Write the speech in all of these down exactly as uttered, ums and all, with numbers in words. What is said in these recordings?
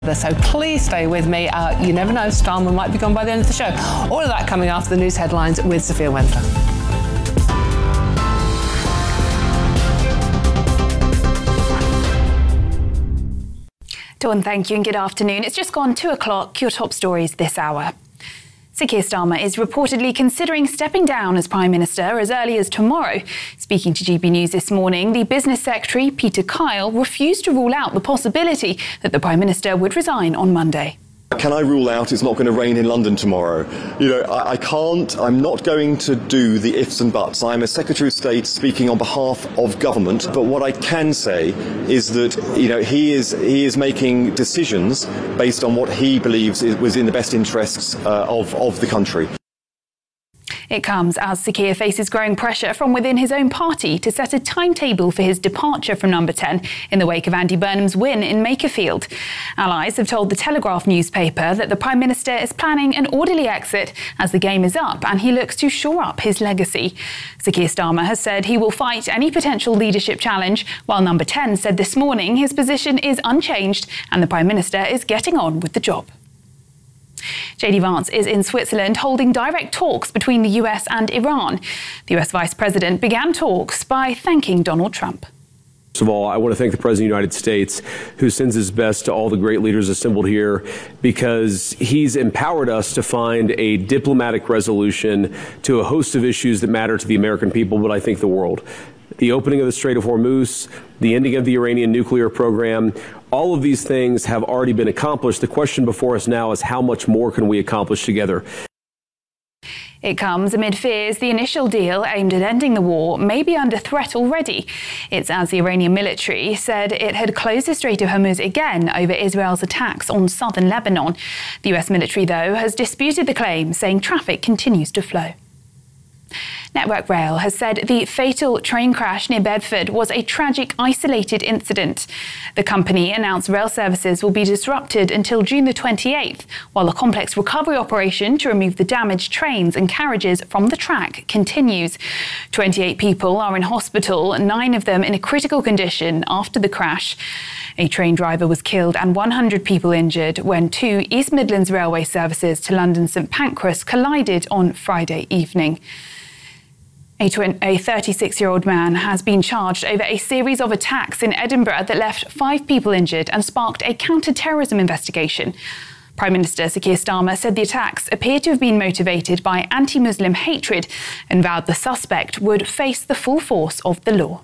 So please stay with me. Uh, you never know, Starmer might be gone by the end of the show. All of that coming after the news headlines with Sophia Wendler. Dawn, thank you and good afternoon. It's just gone two o'clock. Your top stories this hour. Sir Keir Starmer is reportedly considering stepping down as Prime Minister as early as tomorrow. Speaking to G B News this morning, the Business Secretary, Peter Kyle, refused to rule out the possibility that the Prime Minister would resign on Monday. Can I rule out it's not going to rain in London tomorrow? You know, I, I can't, I'm not going to do the ifs and buts. I'm a Secretary of State speaking on behalf of government, but what I can say is that, you know, he is he is making decisions based on what he believes is, was in the best interests uh, of, of the country. It comes as Sir Keir faces growing pressure from within his own party to set a timetable for his departure from Number ten in the wake of Andy Burnham's win in Makerfield. Allies have told the Telegraph newspaper that the Prime Minister is planning an orderly exit as the game is up and he looks to shore up his legacy. Sir Keir Starmer has said he will fight any potential leadership challenge, while Number ten said this morning his position is unchanged and the Prime Minister is getting on with the job. J D Vance is in Switzerland holding direct talks between the U S and Iran. The U S Vice President began talks by thanking Donald Trump. First of all, I want to thank the President of the United States, who sends his best to all the great leaders assembled here, because he's empowered us to find a diplomatic resolution to a host of issues that matter to the American people, but I think the world. The opening of the Strait of Hormuz, the ending of the Iranian nuclear program, all of these things have already been accomplished. The question before us now is how much more can we accomplish together? It comes amid fears the initial deal aimed at ending the war may be under threat already. It's as the Iranian military said it had closed the Strait of Hormuz again over Israel's attacks on southern Lebanon. The U S military, though, has disputed the claim, saying traffic continues to flow. Network Rail has said the fatal train crash near Bedford was a tragic, isolated incident. The company announced rail services will be disrupted until June the twenty-eighth, while a complex recovery operation to remove the damaged trains and carriages from the track continues. twenty-eight people are in hospital, nine of them in a critical condition after the crash. A train driver was killed and one hundred people injured when two East Midlands Railway services to London St Pancras collided on Friday evening. A thirty-six-year-old man has been charged over a series of attacks in Edinburgh that left five people injured and sparked a counter-terrorism investigation. Prime Minister Sir Keir Starmer said the attacks appear to have been motivated by anti-Muslim hatred and vowed the suspect would face the full force of the law.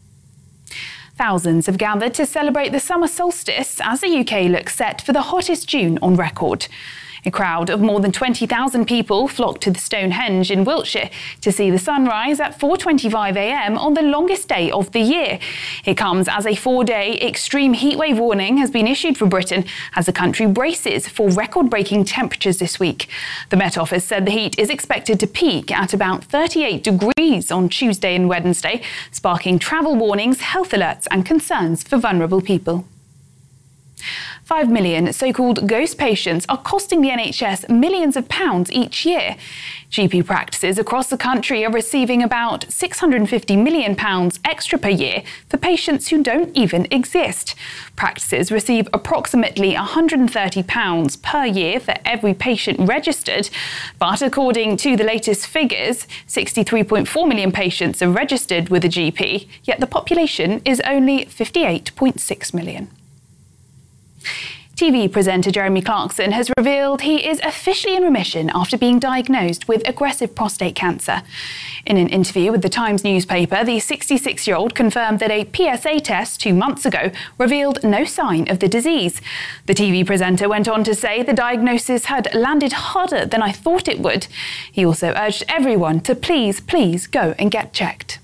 Thousands have gathered to celebrate the summer solstice as the U K looks set for the hottest June on record. A crowd of more than twenty thousand people flocked to the Stonehenge in Wiltshire to see the sunrise at four twenty-five a m on the longest day of the year. It comes as a four-day extreme heatwave warning has been issued for Britain as the country braces for record-breaking temperatures this week. The Met Office said the heat is expected to peak at about thirty-eight degrees on Tuesday and Wednesday, sparking travel warnings, health alerts and concerns for vulnerable people. Five million so-called ghost patients are costing the N H S millions of pounds each year. G P practices across the country are receiving about six hundred fifty million pounds extra per year for patients who don't even exist. Practices receive approximately one hundred thirty pounds per year for every patient registered, but according to the latest figures, sixty-three point four million patients are registered with a G P, yet the population is only fifty-eight point six million. T V presenter Jeremy Clarkson has revealed he is officially in remission after being diagnosed with aggressive prostate cancer. In an interview with the Times newspaper, the sixty-six-year-old confirmed that a P S A test two months ago revealed no sign of the disease. The T V presenter went on to say the diagnosis had landed harder than I thought it would. He also urged everyone to please, please go and get checked.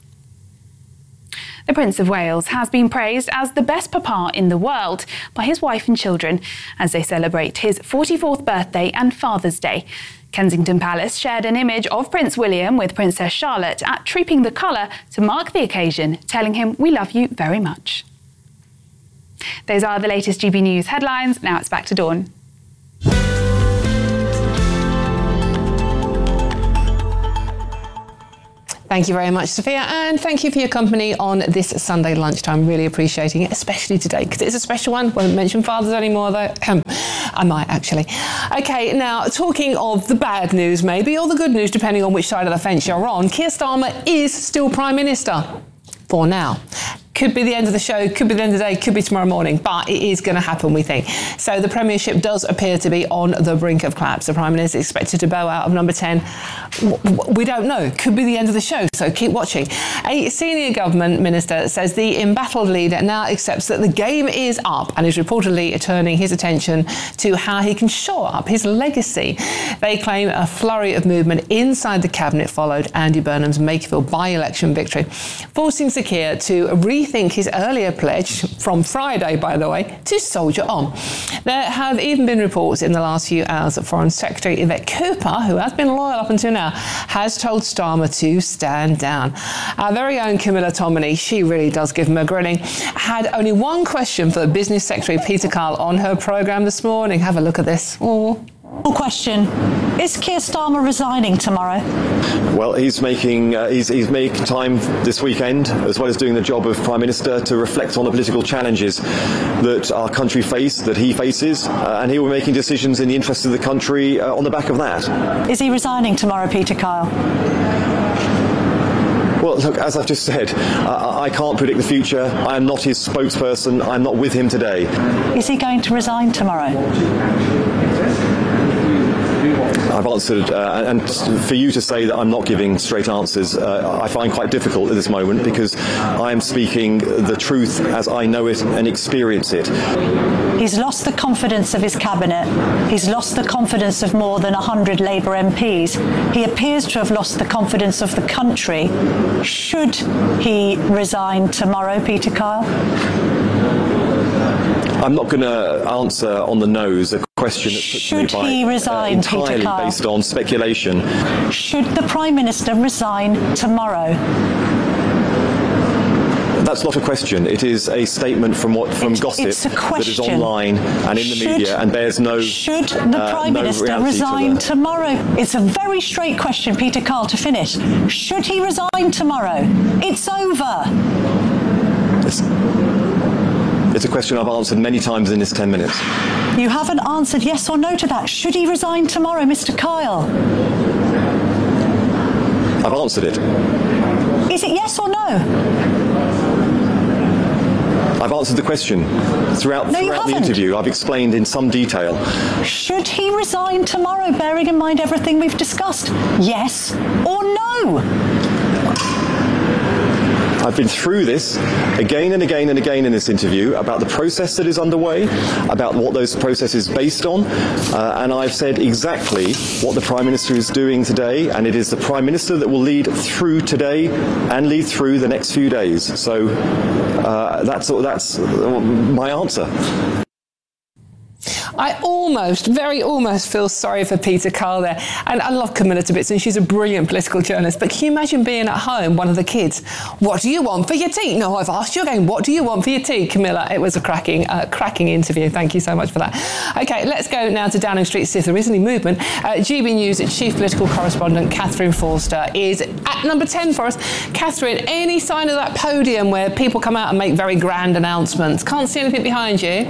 The Prince of Wales has been praised as the best papa in the world by his wife and children as they celebrate his forty-fourth birthday and Father's Day. Kensington Palace shared an image of Prince William with Princess Charlotte at Trooping the Colour to mark the occasion, telling him, "We love you very much." Those are the latest G B News headlines. Now it's back to Dawn. Thank you very much, Sophia, and thank you for your company on this Sunday lunchtime. Really appreciating it, especially today, because it's a special one. Won't mention fathers anymore, though. I might, actually. OK, now, talking of the bad news, maybe, or the good news, depending on which side of the fence you're on, Keir Starmer is still Prime Minister. For now. Could be the end of the show, could be the end of the day, could be tomorrow morning, but it is going to happen, we think. So the Premiership does appear to be on the brink of collapse. The Prime Minister is expected to bow out of number ten. We don't know. Could be the end of the show, so keep watching. A senior government minister says the embattled leader now accepts that the game is up and is reportedly turning his attention to how he can shore up his legacy. They claim a flurry of movement inside the cabinet followed Andy Burnham's Makerfield by-election victory, forcing Sir Keir to re think his earlier pledge, from Friday, by the way, to soldier on. There have even been reports in the last few hours that Foreign Secretary Yvette Cooper, who has been loyal up until now, has told Starmer to stand down. Our very own Camilla Tominey, she really does give him a grilling, had only one question for the Business Secretary Peter Kyle on her programme this morning. Have a look at this. Ooh. Question: is Keir Starmer resigning tomorrow? Well, he's making uh, he's, he's making time this weekend, as well as doing the job of Prime Minister, to reflect on the political challenges that our country face, that he faces, uh, and he will be making decisions in the interests of the country uh, on the back of that. Is he resigning tomorrow, Peter Kyle? Well, look, as I've just said, uh, I can't predict the future. I am not his spokesperson. I'm not with him today. Is he going to resign tomorrow? I've answered, uh, and for you to say that I'm not giving straight answers, uh, I find quite difficult at this moment, because I am speaking the truth as I know it and experience it. He's lost the confidence of his cabinet. He's lost the confidence of more than one hundred Labour M Ps. He appears to have lost the confidence of the country. Should he resign tomorrow, Peter Kyle? I'm not going to answer on the nose a question that's put Should to me by, he resign, uh, entirely Peter Kyle? based on speculation. Should the Prime Minister resign tomorrow? That's not a question. It is a statement from what from it's, gossip it's a that is online and in the should, media, and bears no. Should the uh, Prime no Minister resign to the... tomorrow? It's a very straight question, Peter Kyle, to finish. Should he resign tomorrow? It's over. It's, it's a question I've answered many times in this ten minutes. You haven't answered yes or no to that. Should he resign tomorrow, Mister Kyle? I've answered it. Is it yes or no? I've answered the question. Throughout, no, throughout the interview, I've explained in some detail. Should he resign tomorrow, bearing in mind everything we've discussed? Yes or no? I've been through this again and again and again in this interview about the process that is underway, about what those processes are based on, uh, and I've said exactly what the Prime Minister is doing today, and it is the Prime Minister that will lead through today and lead through the next few days. So uh, that's, that's my answer. I almost, very almost feel sorry for Peter Kyle there. And I love Camilla to bits, and she's a brilliant political journalist. But can you imagine being at home, one of the kids? What do you want for your tea? No, I've asked you again, what do you want for your tea? Camilla, it was a cracking, uh, cracking interview. Thank you so much for that. OK, let's go now to Downing Street, see if there is any movement. Uh, G B News chief political correspondent Catherine Forster is at number ten for us. Catherine, any sign of that podium where people come out and make very grand announcements? Can't see anything behind you.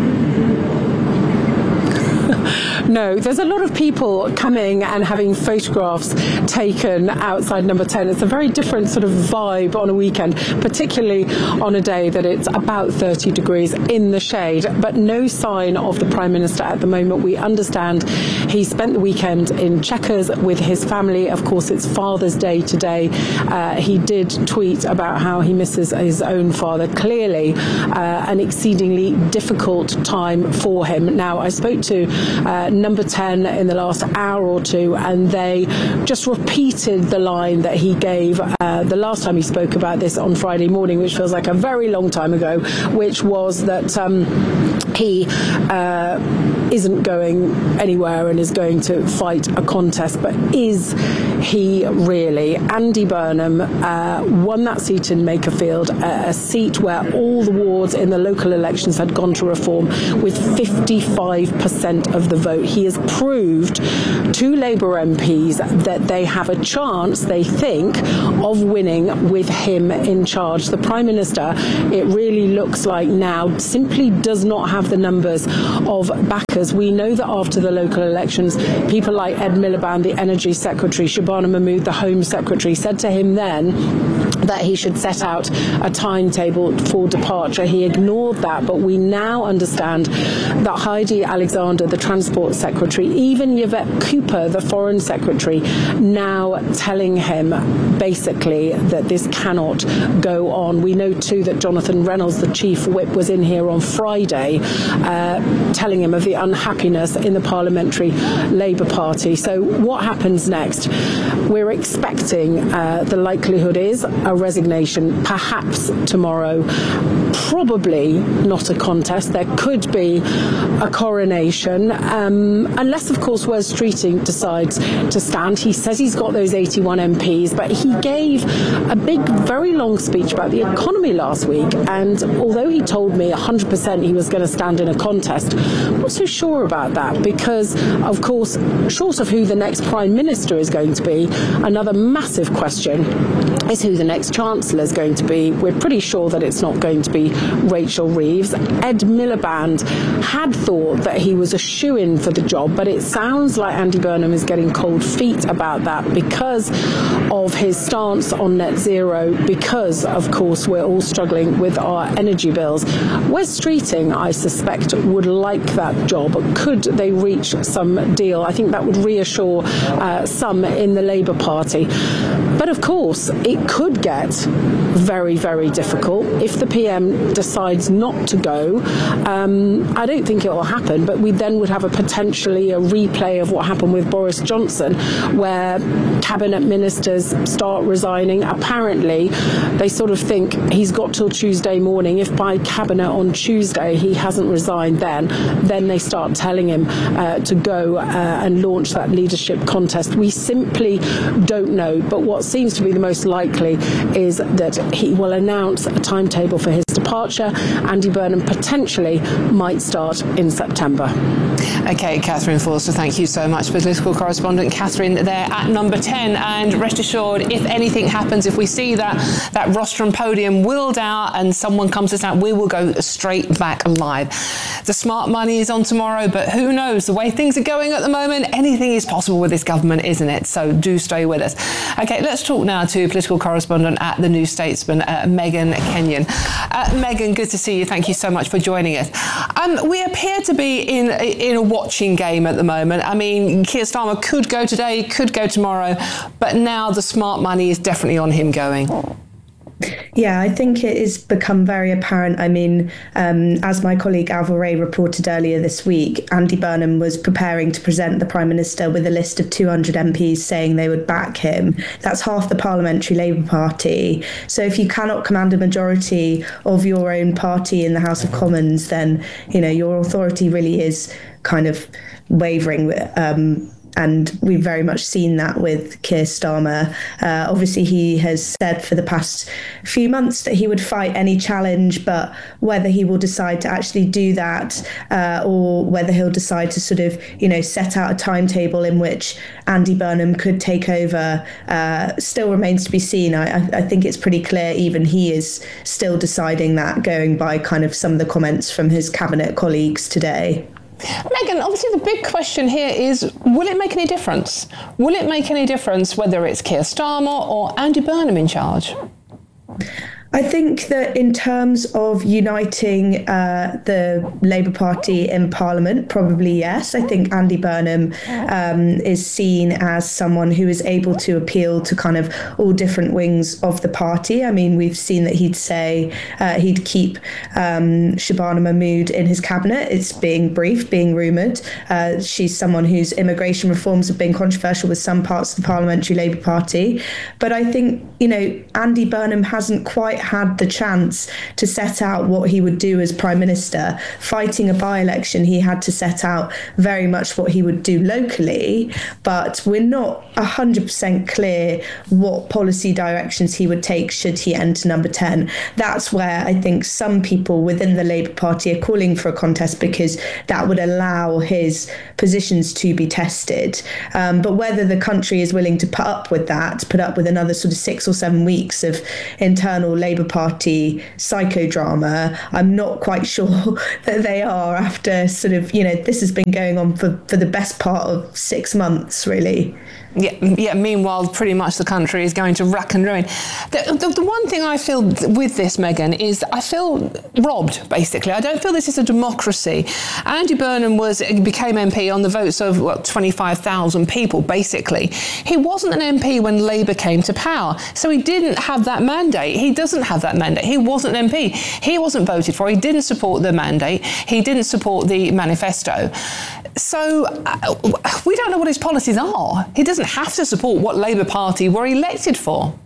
No, there's a lot of people coming and having photographs taken outside number ten. It's a very different sort of vibe on a weekend, particularly on a day that it's about thirty degrees in the shade, but no sign of the Prime Minister at the moment. We understand he spent the weekend in Chequers with his family. Of course, it's Father's Day today. Uh, he did tweet about how he misses his own father. Clearly, uh, an exceedingly difficult time for him. Now, I spoke to uh, number ten in the last hour or two, and they just repeated the line that he gave uh, the last time he spoke about this on Friday morning, which feels like a very long time ago, which was that um, he uh, isn't going anywhere and is going to fight a contest, but is he really, Andy Burnham, uh, won that seat in Makerfield, a, a seat where all the wards in the local elections had gone to reform with fifty-five percent of the vote. He has proved to Labour M Ps that they have a chance, they think, of winning with him in charge. The Prime Minister, it really looks like now, simply does not have the numbers of backers. We know that after the local elections, people like Ed Miliband, the Energy Secretary, Shabana Mahmood, the Home Secretary, said to him then that he should set out a timetable for departure. He ignored that, but we now understand that Heidi Alexander, the Transport Secretary, even Yvette Cooper, the Foreign Secretary, now telling him basically that this cannot go on. We know too that Jonathan Reynolds, the Chief Whip, was in here on Friday uh, telling him of the unhappiness in the Parliamentary Labour Party. So what happens next? We're expecting, uh, the likelihood is, a resignation, perhaps tomorrow, probably not a contest. There could be a coronation, um, unless, of course, Wes Streeting decides to stand. He says he's got those eighty-one M Ps, but he gave a big, very long speech about the economy last week, and although he told me one hundred percent he was going to stand in a contest, I'm not so sure about that, because, of course, short of who the next Prime Minister is going to be, another massive question is who the next Chancellor is going to be. We're pretty sure that it's not going to be Rachel Reeves. Ed Miliband had thought that he was a shoo-in for the job, but it sounds like Andy Burnham is getting cold feet about that because of his stance on net zero, because, of course, we're all struggling with our energy bills. Wes Streeting, I suspect, would like that job. Could they reach some deal? I think that would reassure uh, some in the Labour Party. But, of course, it could get very, very difficult if the P M decides not to go. Um, I don't think it will happen, but we then would have a potentially a replay of what happened with Boris Johnson, where cabinet ministers start resigning. Apparently, they sort of think he's got till Tuesday morning. If by cabinet on Tuesday he hasn't resigned, then then they start telling him uh, to go uh, and launch that leadership contest. We simply don't know, but what seems to be the most likely is that he will announce a timetable for his departure. Andy Burnham potentially might start in September. Okay, Catherine Forster, thank you so much. Political correspondent Catherine there at number ten. And rest assured, if anything happens, if we see that, that rostrum podium wheeled out and someone comes to us out, we will go straight back live. The smart money is on tomorrow, but who knows? The way things are going at the moment, anything is possible with this government, isn't it? So do stay with us. Okay, let's talk now to political correspondent at the New Statesman, uh, Megan Kenyon. Uh, Megan, good to see you. Thank you so much for joining us. Um, we appear to be in, in a watching game at the moment. I mean, Keir Starmer could go today, could go tomorrow, but now the smart money is definitely on him going. Yeah, I think it has become very apparent. I mean, um, as my colleague Avril Ray reported earlier this week, Andy Burnham was preparing to present the Prime Minister with a list of two hundred M Ps saying they would back him. That's half the Parliamentary Labour Party. So if you cannot command a majority of your own party in the House of Commons, then, you know, your authority really is kind of wavering. Um, And we've very much seen that with Keir Starmer. Uh, obviously, he has said for the past few months that he would fight any challenge, but whether he will decide to actually do that uh, or whether he'll decide to sort of, you know, set out a timetable in which Andy Burnham could take over uh, still remains to be seen. I, I think it's pretty clear even he is still deciding that, going by kind of some of the comments from his cabinet colleagues today. Megan, obviously the big question here is, will it make any difference? Will it make any difference whether it's Keir Starmer or Andy Burnham in charge? I think that in terms of uniting uh, the Labour Party in Parliament, probably yes. I think Andy Burnham um, is seen as someone who is able to appeal to kind of all different wings of the party. I mean, we've seen that he'd say uh, he'd keep um, Shabana Mahmood in his cabinet. It's being briefed, being rumoured. Uh, she's someone whose immigration reforms have been controversial with some parts of the Parliamentary Labour Party. But I think, you know, Andy Burnham hasn't quite White had the chance to set out what he would do as Prime Minister, fighting a by-election, he had to set out very much what he would do locally, but we're not one hundred percent clear what policy directions he would take should he enter number ten. That's where I think some people within the Labour Party are calling for a contest, because that would allow his positions to be tested. Um, but whether the country is willing to put up with that, put up with another sort of six or seven weeks of internal Labour Party psychodrama, I'm not quite sure that they are, after sort of, you know, this has been going on for, for the best part of six months, really. Yeah, yeah. Meanwhile, pretty much the country is going to rack and ruin. The, the, the one thing I feel with this, Meghan, is I feel robbed, basically. I don't feel this is a democracy. Andy Burnham was became M P on the votes of, what, twenty-five thousand people, basically. He wasn't an M P when Labour came to power, so he didn't have that mandate. He doesn't have that mandate. He wasn't an M P. He wasn't voted for. He didn't support the mandate. He didn't support the manifesto. So uh, we don't know what his policies are. He doesn't have to support what Labour Party were elected for.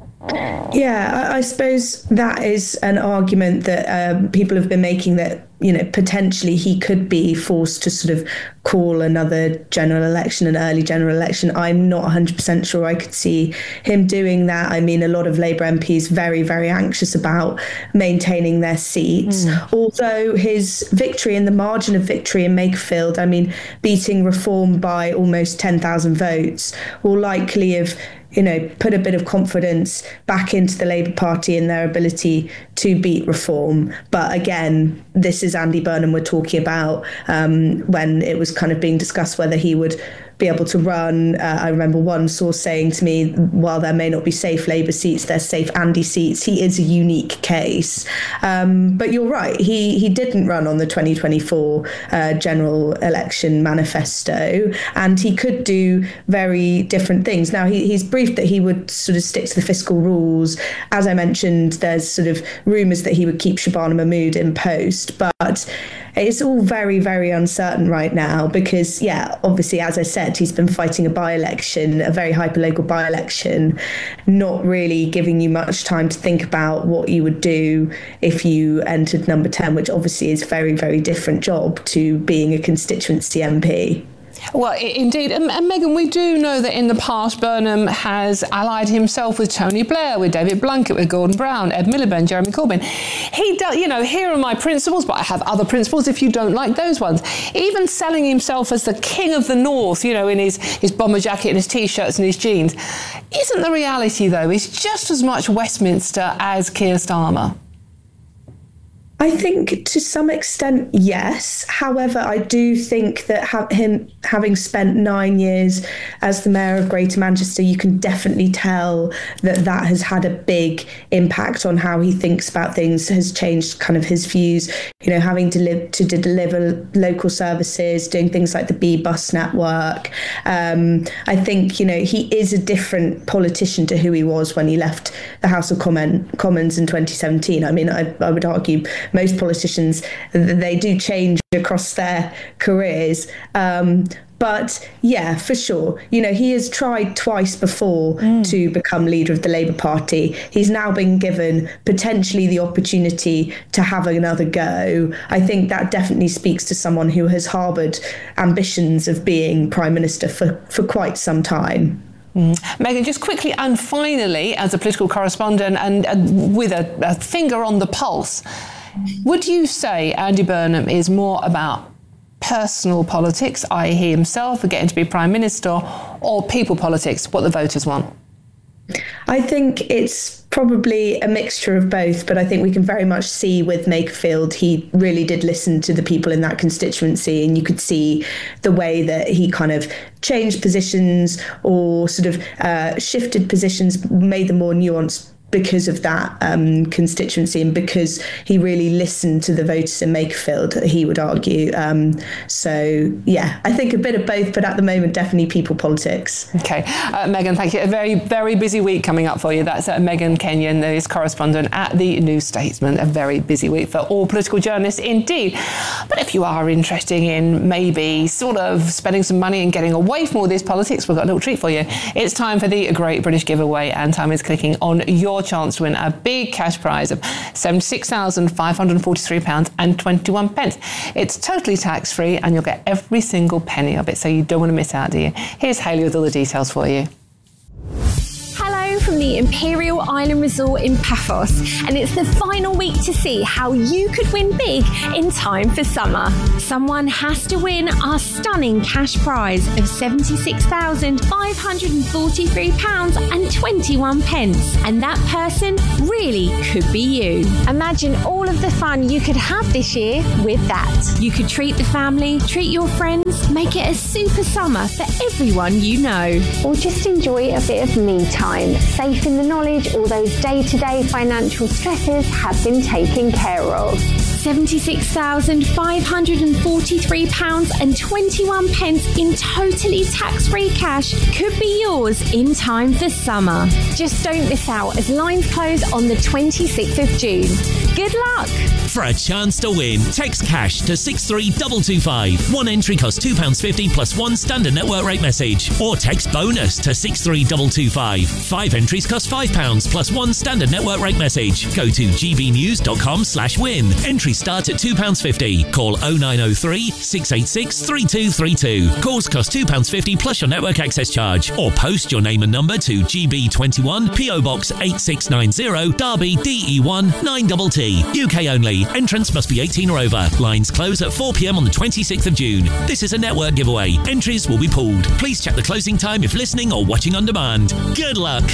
Yeah, I, I suppose that is an argument that um, people have been making, that, you know, potentially he could be forced to sort of call another general election, an early general election. I'm not one hundred percent sure I could see him doing that. I mean, a lot of Labour M Ps very, very anxious about maintaining their seats. Mm. Although his victory and the margin of victory in Makerfield, I mean, beating Reform by almost ten thousand votes, will likely have, you know, put a bit of confidence back into the Labour Party and their ability to beat Reform. But again, this is Andy Burnham we're talking about, um, when it was kind of being discussed whether he would be able to run. Uh, I remember one source saying to me, while there may not be safe Labour seats, there's safe Andy seats. He is a unique case. Um, but you're right, he, he didn't run on the twenty twenty-four uh, general election manifesto, and he could do very different things. Now, he, he's briefed that he would sort of stick to the fiscal rules. As I mentioned, there's sort of rumours that he would keep Shabana Mahmood in post, but it's all very, very uncertain right now because, yeah, obviously, as I said, he's been fighting a by-election, a very hyper-local by-election, not really giving you much time to think about what you would do if you entered number ten, which obviously is a very, very different job to being a constituency M P. Well, indeed. And, and Meghan, we do know that in the past, Burnham has allied himself with Tony Blair, with David Blunkett, with Gordon Brown, Ed Miliband, Jeremy Corbyn. He does, you know, here are my principles, but I have other principles if you don't like those ones. Even selling himself as the king of the North, you know, in his, his bomber jacket and his T-shirts and his jeans. Isn't the reality, though, he's just as much Westminster as Keir Starmer? I think to some extent, yes. However, I do think that ha- him having spent nine years as the mayor of Greater Manchester, you can definitely tell that that has had a big impact on how he thinks about things, has changed kind of his views, you know, having to live to deliver local services, doing things like the Bee Bus network. Um, I think, you know, he is a different politician to who he was when he left the House of Commons in twenty seventeen. I mean, I, I would argue most politicians, they do change across their careers. Um, but yeah, for sure. You know, he has tried twice before mm. to become leader of the Labour Party. He's now been given potentially the opportunity to have another go. I think that definitely speaks to someone who has harboured ambitions of being Prime Minister for, for quite some time. Mm. Meghan, just quickly and finally, as a political correspondent and, and with a, a finger on the pulse, would you say Andy Burnham is more about personal politics, that is he himself getting to be Prime Minister, or people politics, what the voters want? I think it's probably a mixture of both, but I think we can very much see with Makerfield, he really did listen to the people in that constituency, and you could see the way that he kind of changed positions or sort of uh, shifted positions, made them more nuanced because of that um, constituency and because he really listened to the voters in Makerfield, he would argue. Um, so, yeah, I think a bit of both, but at the moment, definitely people politics. OK. Uh, Meghan, thank you. A very, very busy week coming up for you. That's uh, Meghan Kenyon, the correspondent at the New Statesman. A very busy week for all political journalists indeed. But if you are interested in maybe sort of spending some money and getting away from all this politics, we've got a little treat for you. It's time for the Great British Giveaway, and time is clicking on your chance to win a big cash prize of seventy-six thousand five hundred forty-three pounds and twenty-one pence. It's totally tax-free and you'll get every single penny of it, so you don't want to miss out, do you? Here's Hayley with all the details for you. Hello from the Imperial Island Resort in Paphos, and it's the final week to see how you could win big in time for summer. Someone has to win our stunning cash prize of seventy-six thousand five hundred forty-three pounds and twenty-one pence, and that person really could be you. Imagine all of the fun you could have this year with that. You could treat the family, treat your friends, make it a super summer for everyone you know. Or just enjoy a bit of me time, safe in the knowledge all those day-to-day financial stresses have been taken care of. seventy-six thousand five hundred forty-three pounds and twenty-one pence in totally tax-free cash could be yours in time for summer. Just don't miss out as lines close on the twenty-sixth of June. Good luck! For a chance to win, text cash to six three two two five. One entry costs two pounds fifty plus one standard network rate message. Or text bonus to six three two two five. Five entries cost five pounds plus one standard network rate message. Go to gbnews.com slash win. Entry start at two pounds fifty. Call oh nine oh three, six eight six, three two three two. Calls cost two pounds fifty plus your network access charge. Or post your name and number to G B twenty-one, P O Box eight six nine zero, Derby, D E one nine T T. U K only. Entrance must be eighteen or over. Lines close at four p m on the twenty-sixth of June. This is a network giveaway. Entries will be pooled. Please check the closing time if listening or watching on demand. Good luck.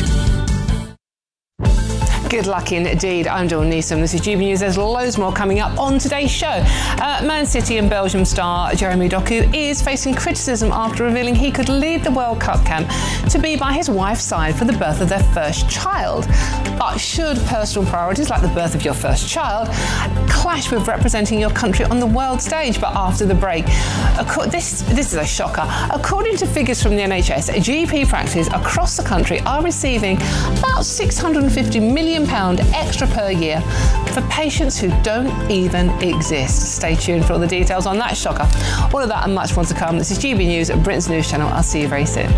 Good luck indeed. I'm Dawn Neeson. This is G B News. There's loads more coming up on today's show. Uh, Man City and Belgium star Jeremy Doku is facing criticism after revealing he could lead the World Cup camp to be by his wife's side for the birth of their first child. But should personal priorities like the birth of your first child clash with representing your country on the world stage? But after the break, this, this is a shocker. According to figures from the N H S, G P practices across the country are receiving about six hundred fifty million pounds extra per year for patients who don't even exist. Stay tuned for all the details on that shocker. All of that and much more to come. This is G B News at Britain's News Channel. I'll see you very soon.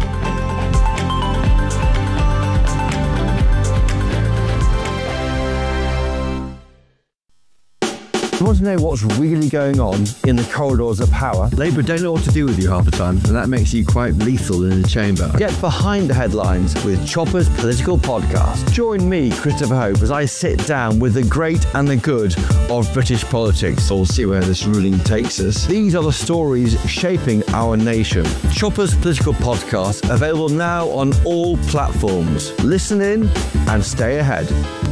You want to know what's really going on in the corridors of power? Labour don't know what to do with you half the time, and that makes you quite lethal in the chamber. Get behind the headlines with Chopper's Political Podcast. Join me, Christopher Hope, as I sit down with the great and the good of British politics. We'll see where this ruling takes us. These are the stories shaping our nation. Chopper's Political Podcast, available now on all platforms. Listen in and stay ahead.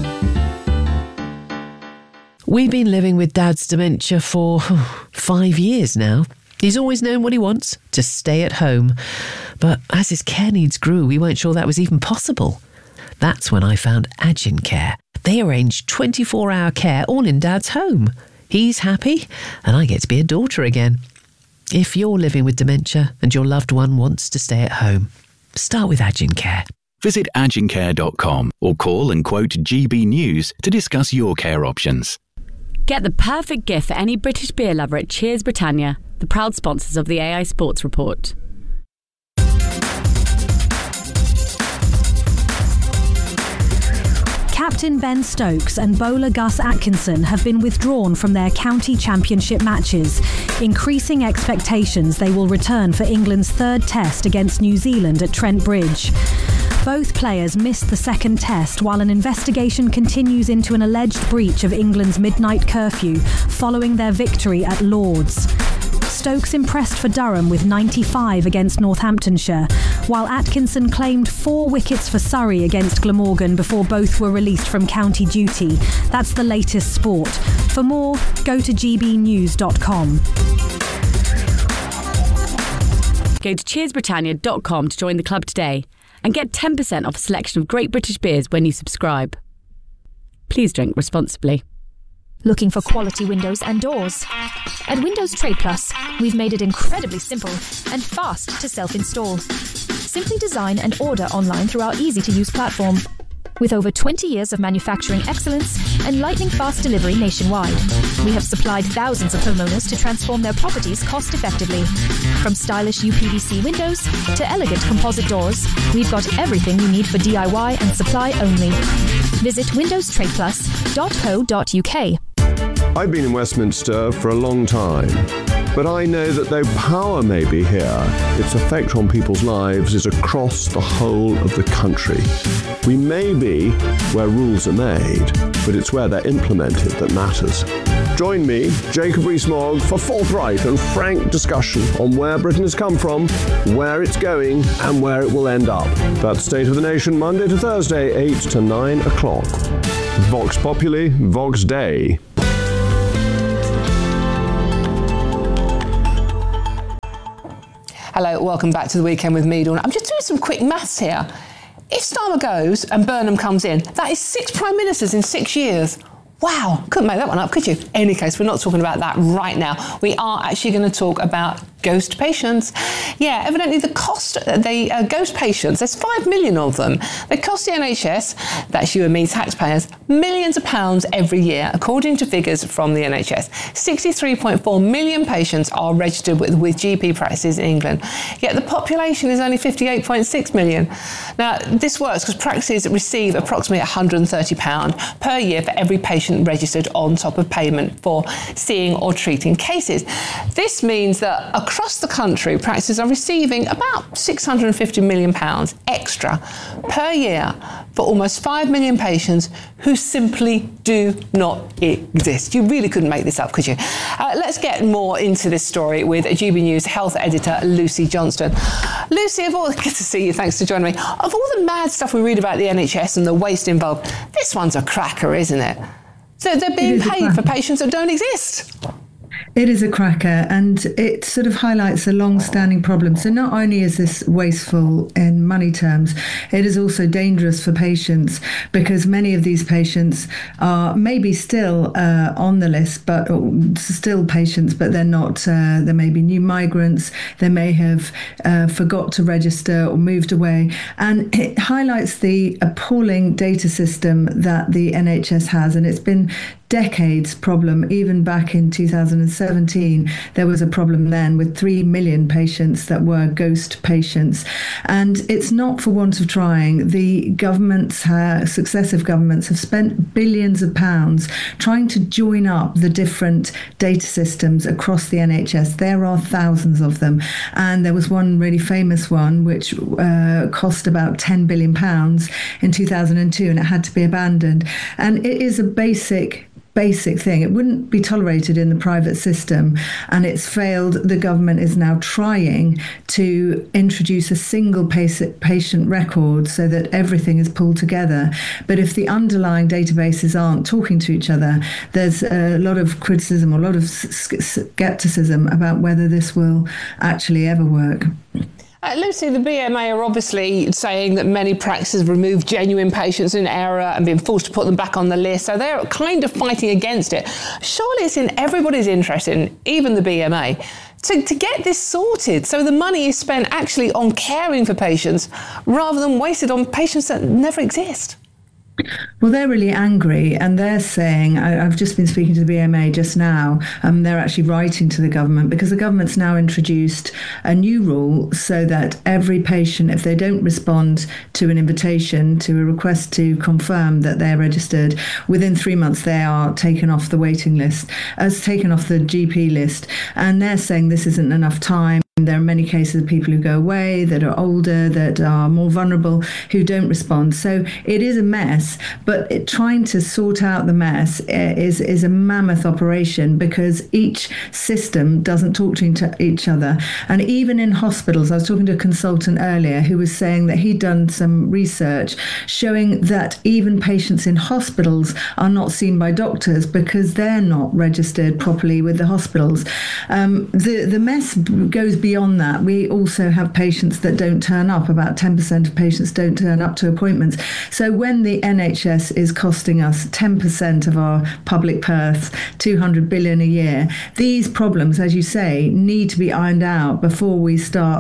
We've been living with Dad's dementia for oh, five years now. He's always known what he wants, to stay at home. But as his care needs grew, we weren't sure that was even possible. That's when I found Adgin Care. They arrange twenty-four hour care all in Dad's home. He's happy, and I get to be a daughter again. If you're living with dementia and your loved one wants to stay at home, start with Adgin Care. Visit adgin care dot com or call and quote G B News to discuss your care options. Get the perfect gift for any British beer lover at Cheers Britannia, the proud sponsors of the A I Sports Report. Captain Ben Stokes and bowler Gus Atkinson have been withdrawn from their county championship matches, increasing expectations they will return for England's third test against New Zealand at Trent Bridge. Both players missed the second test while an investigation continues into an alleged breach of England's midnight curfew following their victory at Lord's. Stokes impressed for Durham with ninety-five against Northamptonshire, while Atkinson claimed four wickets for Surrey against Glamorgan before both were released from county duty. That's the latest sport. For more, go to g b news dot com. Go to cheers britannia dot com to join the club today and get ten percent off a selection of great British beers when you subscribe. Please drink responsibly. Looking for quality windows and doors? At Windows Trade Plus, we've made it incredibly simple and fast to self-install. Simply design and order online through our easy-to-use platform. with over twenty years of manufacturing excellence and lightning-fast delivery nationwide. We have supplied thousands of homeowners to transform their properties cost-effectively. From stylish U P V C windows to elegant composite doors, we've got everything you need for D I Y and supply only. Visit windows trade plus dot co dot U K. I've been in Westminster for a long time, but I know that though power may be here, its effect on people's lives is across the whole of the country. We may be where rules are made, but it's where they're implemented that matters. Join me, Jacob Rees-Mogg, for forthright and frank discussion on where Britain has come from, where it's going, and where it will end up. That's State of the Nation, Monday to Thursday, eight to nine o'clock. Vox Populi, Vox Dei. Hello, welcome back to the Weekend with me, Dawn. I'm just doing some quick maths here. If Starmer goes and Burnham comes in, that is six prime ministers in six years. Wow, couldn't make that one up, could you? In any case, we're not talking about that right now. We are actually going to talk about ghost patients. Yeah, evidently the cost, the uh, ghost patients, there's five million of them. They cost the N H S, that's you and me taxpayers, millions of pounds every year, according to figures from the N H S. sixty-three point four million patients are registered with, with G P practices in England, yet the population is only fifty-eight point six million. Now, this works because practices receive approximately one hundred thirty pounds per year for every patient registered on top of payment for seeing or treating cases. This means that across the country, practices are receiving about six hundred fifty million pounds extra per year for almost five million patients who simply do not exist. You really couldn't make this up, could you? Uh, let's get more into this story with G B News health editor Lucy Johnston. Lucy, of all, good to see you, thanks for joining me. Of all the mad stuff we read about the N H S and the waste involved, this one's a cracker, isn't it? So they're being paid for patients that don't exist. It is a cracker, and it sort of highlights a long-standing problem. So not only is this wasteful in money terms, it is also dangerous for patients, because many of these patients are maybe still uh, on the list, but still patients, but they're not. Uh, there may be new migrants. They may have uh, forgot to register or moved away. And it highlights the appalling data system that the N H S has, and it's been decades problem. Even back in two thousand seventeen, there was a problem then with three million patients that were ghost patients. And it's not for want of trying. The governments, uh, successive governments have spent billions of pounds trying to join up the different data systems across the N H S. There are thousands of them. And there was one really famous one which uh, cost about ten billion pounds in two thousand two, and it had to be abandoned. And it is a basic basic thing. It wouldn't be tolerated in the private system, and it's failed. The government is now trying to introduce a single patient record so that everything is pulled together. But if the underlying databases aren't talking to each other, there's a lot of criticism or a lot of skepticism about whether this will actually ever work. Uh, Lucy, the B M A are obviously saying that many practices remove genuine patients in error and been forced to put them back on the list, so they're kind of fighting against it. Surely it's in everybody's interest, in even the B M A, to, to get this sorted so the money is spent actually on caring for patients rather than wasted on patients that never exist. Well, they're really angry, and they're saying, I, I've just been speaking to the B M A just now, um, they're actually writing to the government because the government's now introduced a new rule so that every patient, if they don't respond to an invitation, to a request to confirm that they're registered, within three months they are taken off the waiting list, as taken off the G P list. And they're saying this isn't enough time. There are many cases of people who go away, that are older, that are more vulnerable, who don't respond. So it is a mess, but it, trying to sort out the mess is, is a mammoth operation because each system doesn't talk to each other. And even in hospitals, I was talking to a consultant earlier who was saying that he'd done some research showing that even patients in hospitals are not seen by doctors because they're not registered properly with the hospitals. Um, the, the mess goes beyond Beyond that, we also have patients that don't turn up. About ten percent of patients don't turn up to appointments. So when the N H S is costing us ten percent of our public purse, two hundred billion a year, these problems, as you say, need to be ironed out before we start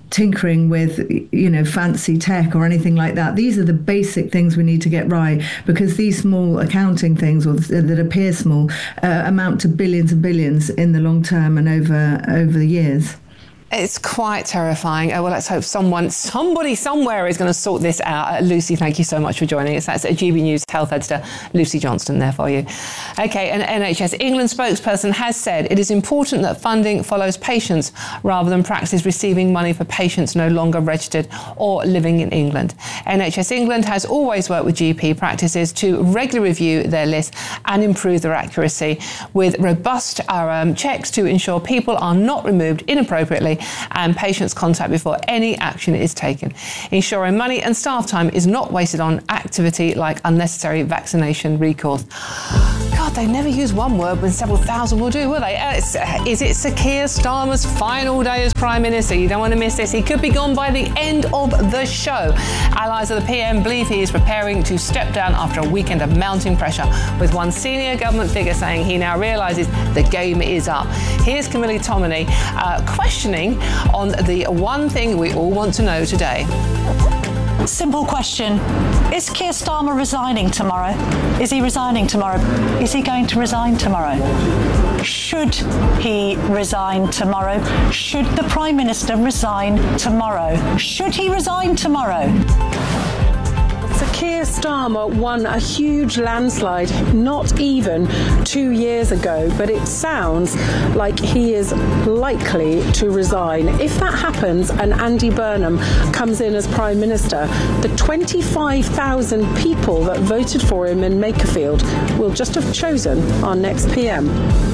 tinkering with, you know, fancy tech or anything like that. These are the basic things we need to get right, because these small accounting things, or that appear small, uh, amount to billions and billions in the long term and over over the years. It's quite terrifying. Oh, well, let's hope someone, somebody somewhere is going to sort this out. Uh, Lucy, thank you so much for joining us. That's a G B News health editor, Lucy Johnston, there for you. OK, an N H S England spokesperson has said it is important that funding follows patients rather than practices receiving money for patients no longer registered or living in England. N H S England has always worked with G P practices to regularly review their list and improve their accuracy with robust um, checks to ensure people are not removed inappropriately and patients contact before any action is taken. Ensuring money and staff time is not wasted on activity like unnecessary vaccination recalls. God, they never use one word when several thousand will do, will they? Uh, is it Sir Keir Starmer's final day as Prime Minister? You don't want to miss this. He could be gone by the end of the show. Allies of the P M believe he is preparing to step down after a weekend of mounting pressure, with one senior government figure saying he now realises the game is up. Here's Camilla Tominey uh, questioning on the one thing we all want to know today. Simple question. Is Keir Starmer resigning tomorrow? Is he resigning tomorrow? Is he going to resign tomorrow? Should he resign tomorrow? Should the Prime Minister resign tomorrow? Should he resign tomorrow? Sir Keir Starmer won a huge landslide not even two years ago, but it sounds like he is likely to resign. If that happens and Andy Burnham comes in as Prime Minister, the twenty-five thousand people that voted for him in Makerfield will just have chosen our next P M.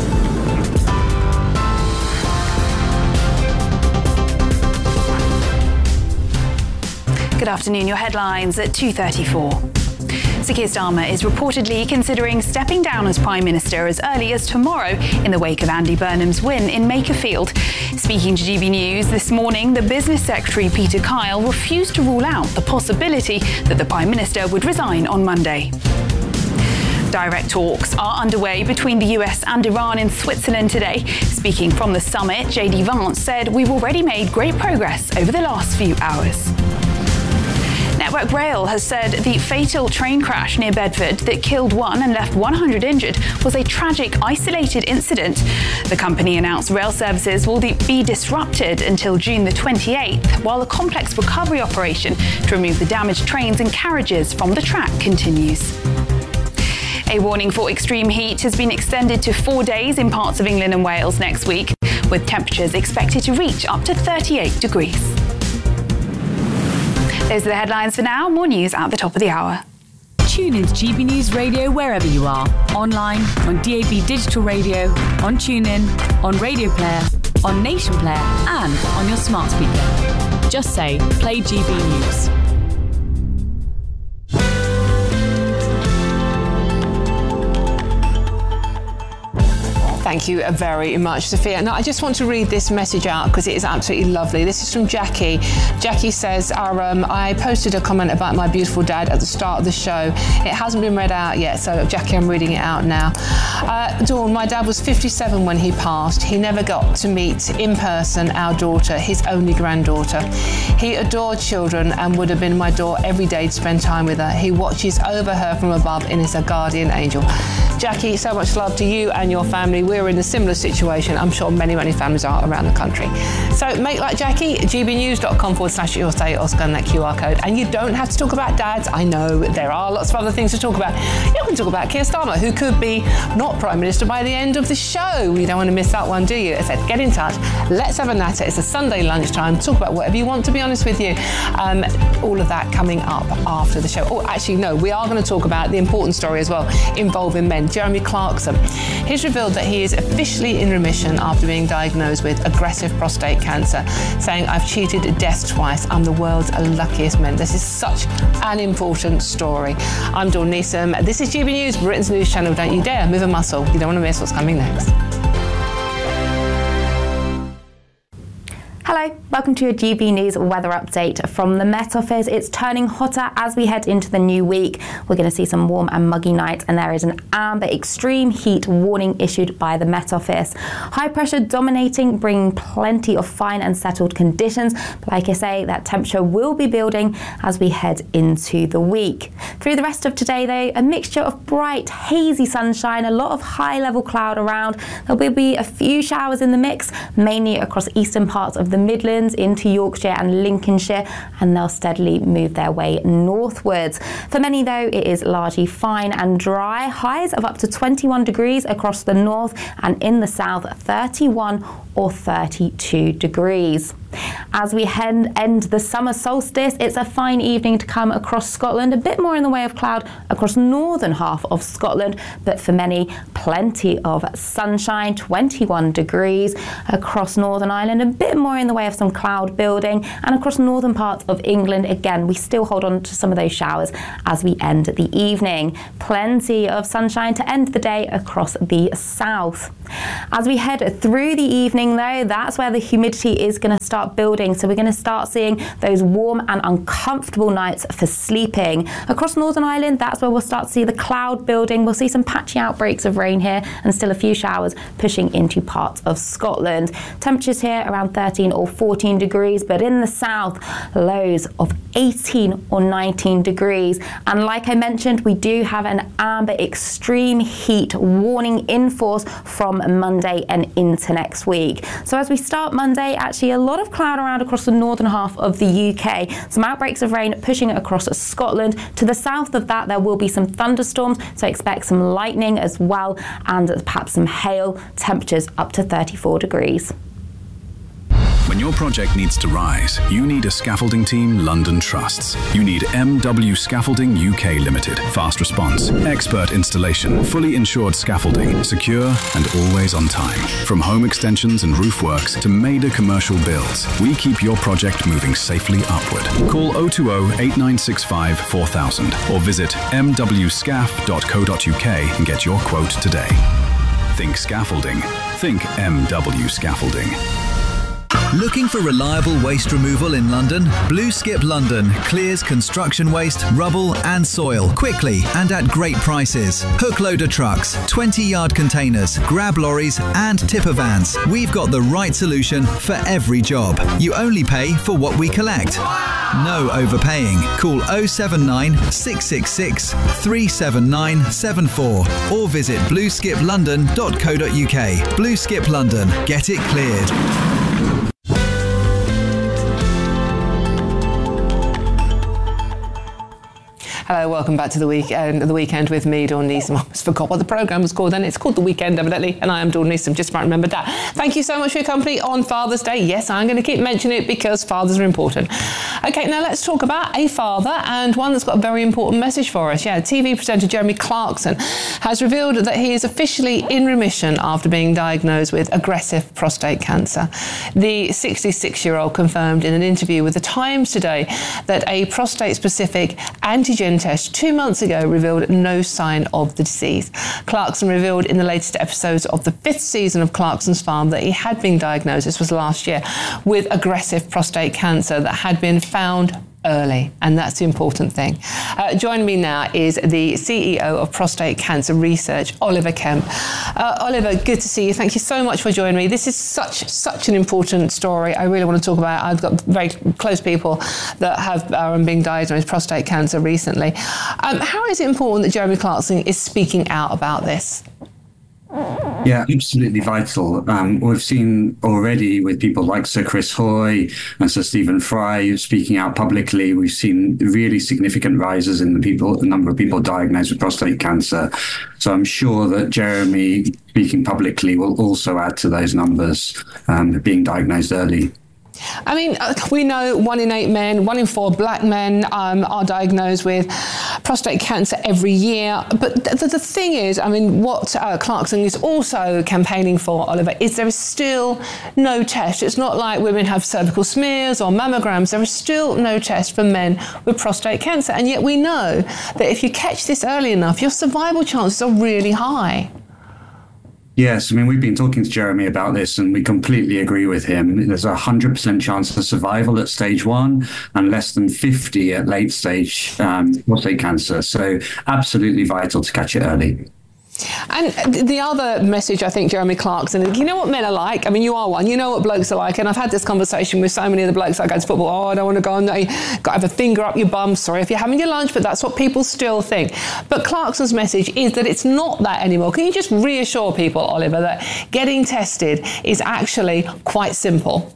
Good afternoon. Your headlines at two thirty-four. Sir Keir Starmer is reportedly considering stepping down as Prime Minister as early as tomorrow in the wake of Andy Burnham's win in Makerfield. Speaking to G B News this morning, the Business Secretary Peter Kyle refused to rule out the possibility that the Prime Minister would resign on Monday. Direct talks are underway between the U S and Iran in Switzerland today. Speaking from the summit, J D Vance said, "We've already made great progress over the last few hours." Network Rail has said the fatal train crash near Bedford that killed one and left one hundred injured was a tragic, isolated incident. The company announced rail services will be disrupted until June the twenty-eighth, while a complex recovery operation to remove the damaged trains and carriages from the track continues. A warning for extreme heat has been extended to four days in parts of England and Wales next week, with temperatures expected to reach up to thirty-eight degrees. Those are the headlines for now. More news at the top of the hour. Tune into G B News Radio wherever you are. Online, on D A B Digital Radio, on TuneIn, on Radio Player, on Nation Player, and on your smart speaker. Just say, play G B News. Thank you very much, Sophia. Now, I just want to read this message out because it is absolutely lovely. This is from Jackie. Jackie says, our, um, I posted a comment about my beautiful dad at the start of the show. It hasn't been read out yet, so Jackie, I'm reading it out now. Uh, Dawn, my dad was fifty-seven when he passed. He never got to meet in person our daughter, his only granddaughter. He adored children and would have been my door every day to spend time with her. He watches over her from above and is a guardian angel. Jackie, so much love to you and your family. We're in a similar situation. I'm sure many, many families are around the country. So make like Jackie, gbnews.com forward slash your say or scan that Q R code. And you don't have to talk about dads. I know there are lots of other things to talk about. You can talk about Keir Starmer, who could be not Prime Minister by the end of the show. You don't want to miss that one, do you? I said, get in touch. Let's have a natter. It's a Sunday lunchtime. Talk about whatever you want, to be honest with you. Um, all of that coming up after the show. Oh, actually, no, we are going to talk about the important story as well involving men. Jeremy Clarkson. He's revealed that he is officially in remission after being diagnosed with aggressive prostate cancer, saying, I've cheated death twice. I'm the world's luckiest man. This is such an important story. I'm Dawn Neeson. This is G B News, Britain's news channel. Don't you dare move a muscle. You don't want to miss what's coming next. Hello, welcome to your G B News weather update from the Met Office. It's turning hotter as we head into the new week. We're going to see some warm and muggy nights, and there is an amber extreme heat warning issued by the Met Office. High pressure dominating, bringing plenty of fine and settled conditions. But like I say, that temperature will be building as we head into the week. Through the rest of today, though, a mixture of bright, hazy sunshine, a lot of high-level cloud around. There will be a few showers in the mix, mainly across eastern parts of the Midlands into Yorkshire and Lincolnshire, and they'll steadily move their way northwards. For many, though, it is largely fine and dry. Highs of up to twenty-one degrees across the north, and in the south, thirty-one or thirty-two degrees. As we head, end the summer solstice, it's a fine evening to come across Scotland. A bit more in the way of cloud across northern half of Scotland, but for many, plenty of sunshine, twenty-one degrees across Northern Ireland. A bit more in the way of some cloud building, and across northern parts of England, again, we still hold on to some of those showers as we end the evening. Plenty of sunshine to end the day across the south. As we head through the evening, though, that's where the humidity is going to start building. So we're going to start seeing those warm and uncomfortable nights for sleeping. Across Northern Ireland, that's where we'll start to see the cloud building. We'll see some patchy outbreaks of rain here and still a few showers pushing into parts of Scotland. Temperatures here around thirteen or fourteen degrees, but in the south, lows of eighteen or nineteen degrees. And like I mentioned, we do have an amber extreme heat warning in force from Monday and into next week. So as we start Monday, actually a lot of cloud around across the northern half of the U K. Some outbreaks of rain pushing across Scotland. To the south of that, there will be some thunderstorms, so expect some lightning as well, and perhaps some hail. Temperatures up to thirty-four degrees. When your project needs to rise, you need a scaffolding team London trusts. You need M W Scaffolding U K Limited. Fast response, expert installation, fully insured scaffolding, secure and always on time. From home extensions and roof works to major commercial builds, we keep your project moving safely upward. Call oh two oh, eight nine six five, four thousand or visit m w scaff dot co dot u k and get your quote today. Think scaffolding. Think M W Scaffolding. Looking for reliable waste removal in London? Blue Skip London clears construction waste, rubble and soil quickly and at great prices. Hook loader trucks, twenty yard containers, grab lorries and tipper vans. We've got the right solution for every job. You only pay for what we collect. No overpaying. Call oh seven nine, six six six, three seven nine seven four or visit blue skip london dot co dot u k. Blue Skip London. Get it cleared. Hello, welcome back to the weekend. The weekend with me, Dawn Neeson. I almost forgot what the programme was called then. It's called The Weekend, evidently, and I am Dawn Neeson. Just about remembered that. Thank you so much for your company on Father's Day. Yes, I'm going to keep mentioning it because fathers are important. Okay, now let's talk about a father and one that's got a very important message for us. Yeah, T V presenter Jeremy Clarkson has revealed that he is officially in remission after being diagnosed with aggressive prostate cancer. The sixty-six-year-old confirmed in an interview with The Times today that a prostate-specific antigen test two months ago revealed no sign of the disease. Clarkson revealed in the latest episodes of the fifth season of Clarkson's Farm that he had been diagnosed, this was last year, with aggressive prostate cancer that had been found early, and that's the important thing. Uh, joining me now is the C E O of Prostate Cancer Research, Oliver Kemp. Uh, Oliver, good to see you. Thank you so much for joining me. This is such, such an important story. I really want to talk about it. I've got very close people that have are being diagnosed with prostate cancer recently. Um, how is it important that Jeremy Clarkson is speaking out about this? Yeah, absolutely vital. Um, we've seen already with people like Sir Chris Hoy and Sir Stephen Fry speaking out publicly. We've seen really significant rises in the people, the number of people diagnosed with prostate cancer. So I'm sure that Jeremy speaking publicly will also add to those numbers, um, being diagnosed early. I mean, we know one in eight men, one in four black men um, are diagnosed with prostate cancer every year. But the, the thing is, I mean, what uh, Clarkson is also campaigning for, Oliver, is there is still no test. It's not like women have cervical smears or mammograms. There is still no test for men with prostate cancer. And yet we know that if you catch this early enough, your survival chances are really high. Yes, I mean, we've been talking to Jeremy about this and we completely agree with him. There's a one hundred percent chance of survival at stage one and less than fifty at late stage um, prostate cancer. So absolutely vital to catch it early. And the other message, I think, Jeremy Clarkson, you know what men are like? I mean, you are one. You know what blokes are like. And I've had this conversation with so many of the blokes I go to football. Oh, I don't want to go on there. You've got to have a finger up your bum. Sorry if you're having your lunch, but that's what people still think. But Clarkson's message is that it's not that anymore. Can you just reassure people, Oliver, that getting tested is actually quite simple?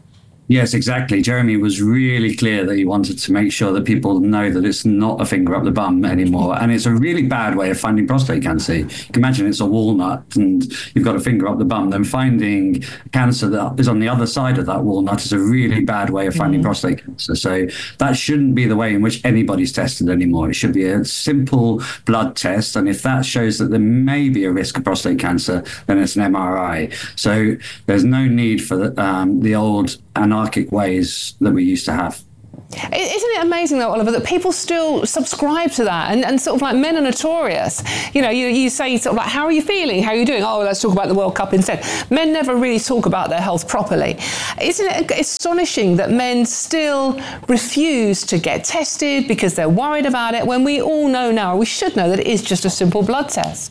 Yes, exactly. Jeremy was really clear that he wanted to make sure that people know that it's not a finger up the bum anymore. And it's a really bad way of finding prostate cancer. You can imagine it's a walnut and you've got a finger up the bum. Then finding cancer that is on the other side of that walnut is a really bad way of finding mm-hmm. prostate cancer. So that shouldn't be the way in which anybody's tested anymore. It should be a simple blood test. And if that shows that there may be a risk of prostate cancer, then it's an M R I. So there's no need for the, um, the old anarchic ways that we used to have. Isn't it amazing though, Oliver, that people still subscribe to that and, and sort of like men are notorious. You know, you, you say sort of like, how are you feeling? How are you doing? Oh, let's talk about the World Cup instead. Men never really talk about their health properly. Isn't it astonishing that men still refuse to get tested because they're worried about it when we all know now, or we should know, that it is just a simple blood test?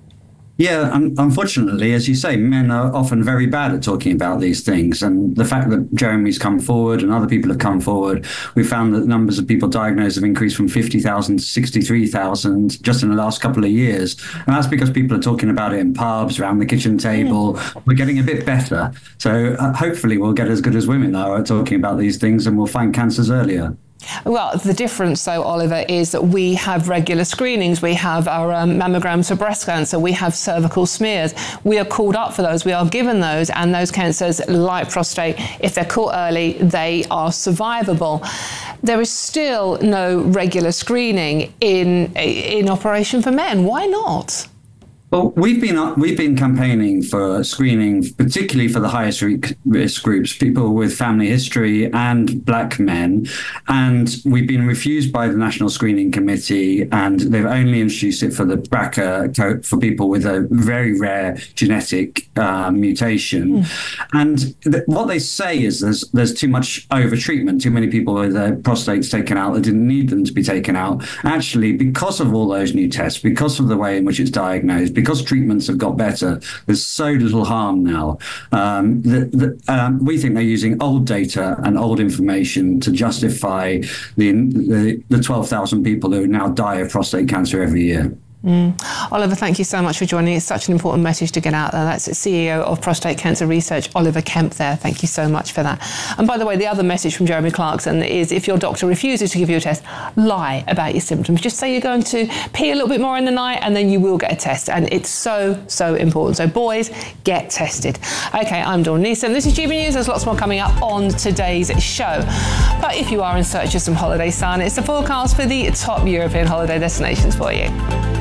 Yeah, un- unfortunately, as you say, men are often very bad at talking about these things. And the fact that Jeremy's come forward and other people have come forward, we found that numbers of people diagnosed have increased from fifty thousand to sixty-three thousand just in the last couple of years. And that's because people are talking about it in pubs, around the kitchen table. Mm. We're getting a bit better. So uh, hopefully we'll get as good as women are at talking about these things and we'll find cancers earlier. Well, the difference, though, Oliver, is that we have regular screenings. We have our um, mammograms for breast cancer. We have cervical smears. We are called up for those. We are given those. And those cancers, like prostate, if they're caught early, they are survivable. There is still no regular screening in in operation for men. Why not? Well, we've been we've been campaigning for screening, particularly for the highest risk groups, people with family history and black men, and we've been refused by the National Screening Committee, and they've only introduced it for the B R C A code for people with a very rare genetic uh, mutation. Mm. And th- what they say is there's there's too much over-treatment, too many people with their prostates taken out that didn't need them to be taken out. Actually, because of all those new tests, because of the way in which it's diagnosed, because treatments have got better, there's so little harm now. Um, the, the, um, we think they're using old data and old information to justify the the, the twelve thousand people who now die of prostate cancer every year. Mm. Oliver, thank you so much for joining. It's such an important message to get out there. That's the C E O of Prostate Cancer Research, Oliver Kemp there. Thank you so much for that. And by the way, the other message from Jeremy Clarkson is if your doctor refuses to give you a test, lie about your symptoms. Just say you're going to pee a little bit more in the night and then you will get a test. And it's so, so important. So boys, get tested. Okay, I'm Dawn Neeson. This is G B News. There's lots more coming up on today's show. But if you are in search of some holiday sun, it's the forecast for the top European holiday destinations for you.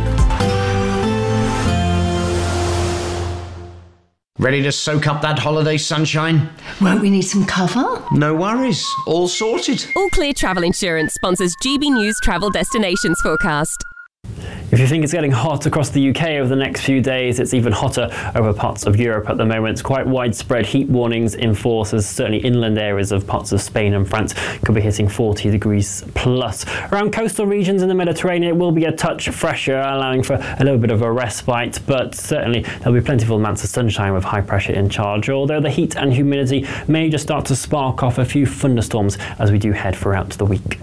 Ready to soak up that holiday sunshine? Won't we need some cover? No worries, all sorted. All Clear Travel Insurance sponsors G B News Travel Destinations Forecast. If you think it's getting hot across the U K over the next few days, it's even hotter over parts of Europe at the moment. Quite widespread heat warnings in force, as certainly inland areas of parts of Spain and France could be hitting forty degrees plus. Around coastal regions in the Mediterranean, it will be a touch fresher, allowing for a little bit of a respite, but certainly there'll be plentiful amounts of sunshine with high pressure in charge, although the heat and humidity may just start to spark off a few thunderstorms as we do head throughout the week.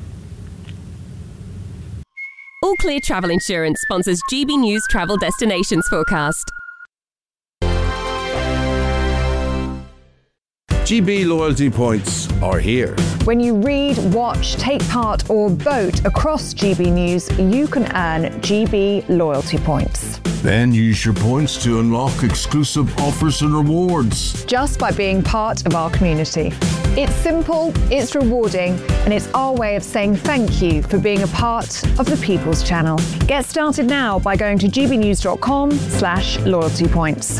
All Clear Travel Insurance sponsors G B News Travel Destinations Forecast. G B loyalty points are here. When you read, watch, take part or vote across G B News, you can earn G B loyalty points. Then use your points to unlock exclusive offers and rewards. Just by being part of our community. It's simple, it's rewarding, and it's our way of saying thank you for being a part of the People's Channel. Get started now by going to gbnews.com slash loyalty points.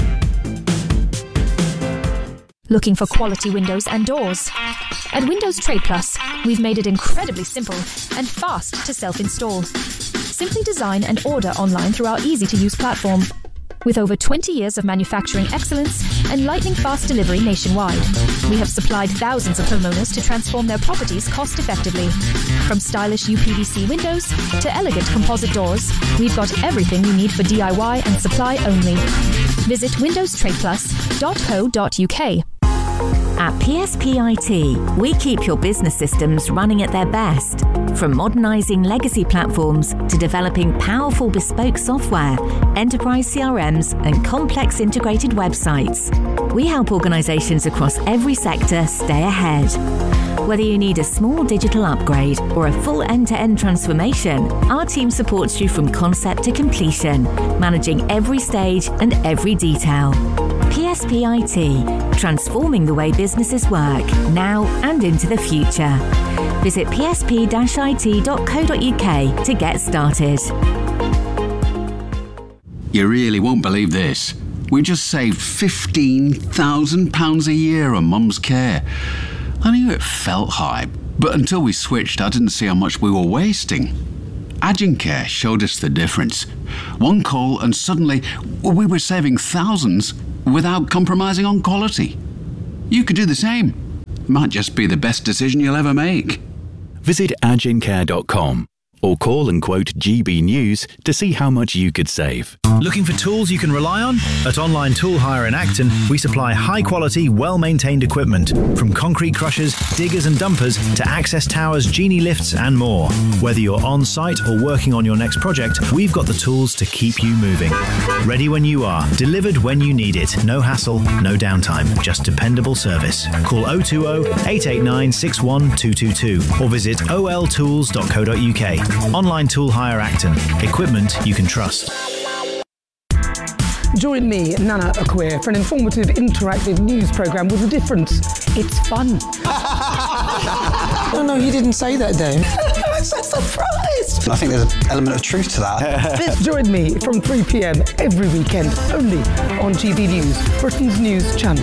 Looking for quality windows and doors? At Windows Trade Plus, we've made it incredibly simple and fast to self-install. Simply design and order online through our easy-to-use platform. With over twenty years of manufacturing excellence and lightning-fast delivery nationwide, we have supplied thousands of homeowners to transform their properties cost-effectively. From stylish U P V C windows to elegant composite doors, we've got everything you need for D I Y and supply only. Visit windows trade plus dot co dot U K. At P S P I T, we keep your business systems running at their best. From modernising legacy platforms to developing powerful bespoke software, enterprise C R Ms and complex integrated websites, we help organisations across every sector stay ahead. Whether you need a small digital upgrade or a full end-to-end transformation, our team supports you from concept to completion, managing every stage and every detail. P S P I T, transforming the way businesses work, now and into the future. Visit p s p dash i t dot co dot u k to get started. You really won't believe this. We just saved fifteen thousand pounds a year on Mum's care. I knew it felt high, but until we switched, I didn't see how much we were wasting. Agencare showed us the difference. One call and suddenly we were saving thousands without compromising on quality. You could do the same. Might just be the best decision you'll ever make. Visit agencare dot com or call and quote G B News to see how much you could save. Looking for tools you can rely on? At Online Tool Hire in Acton, we supply high-quality, well-maintained equipment, from concrete crushers, diggers and dumpers to access towers, genie lifts and more. Whether you're on-site or working on your next project, we've got the tools to keep you moving. Ready when you are, delivered when you need it. No hassle, no downtime, just dependable service. Call oh two oh, eight eight nine, six one two two two or visit o l tools dot co dot u k. Online Tool Hire Acton. Equipment you can trust. Join me, Nana Akweer, for an informative, interactive news programme with a difference. It's fun. No, no, you didn't say that, Dave. I'm so surprised. I think there's an element of truth to that. Join me from three p m every weekend, only on G B News, Britain's news channel.